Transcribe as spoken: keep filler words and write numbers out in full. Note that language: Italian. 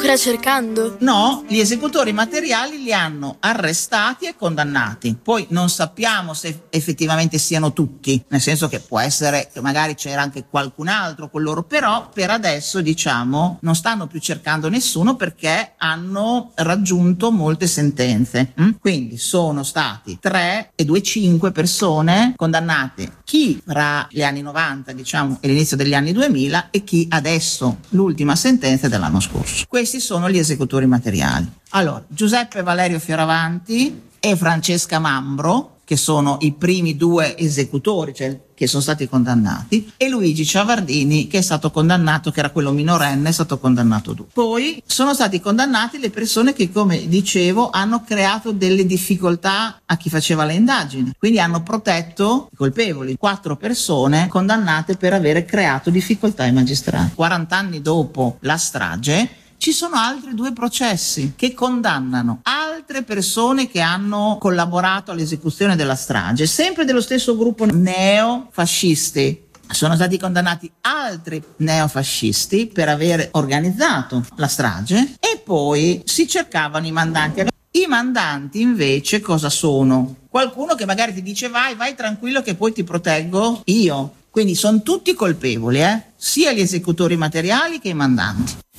Ancora cercando? No, gli esecutori materiali li hanno arrestati e condannati. Poi non sappiamo se effettivamente siano tutti, nel senso che può essere che magari c'era anche qualcun altro con loro, però per adesso diciamo non stanno più cercando nessuno perché hanno raggiunto molte sentenze. Mm? Quindi sono stati tre e due cinque persone condannate, chi fra gli anni novanta diciamo e l'inizio degli anni duemila e chi adesso, l'ultima sentenza dell'anno scorso. Questi sono gli esecutori materiali. Allora, Giuseppe Valerio Fioravanti e Francesca Mambro, che sono i primi due esecutori, cioè che sono stati condannati, e Luigi Ciavardini, che è stato condannato, che era quello minorenne, è stato condannato due. Poi sono stati condannati le persone che, come dicevo, hanno creato delle difficoltà a chi faceva le indagini, quindi hanno protetto i colpevoli, quattro persone condannate per avere creato difficoltà ai magistrati. quaranta anni dopo la strage ci sono altri due processi che condannano altre persone che hanno collaborato all'esecuzione della strage, sempre dello stesso gruppo neofascisti. Sono stati condannati altri neofascisti per aver organizzato la strage e poi si cercavano i mandanti. I mandanti invece cosa sono? Qualcuno che magari ti dice vai, vai tranquillo che poi ti proteggo io. Quindi sono tutti colpevoli, eh? Sia gli esecutori materiali che i mandanti.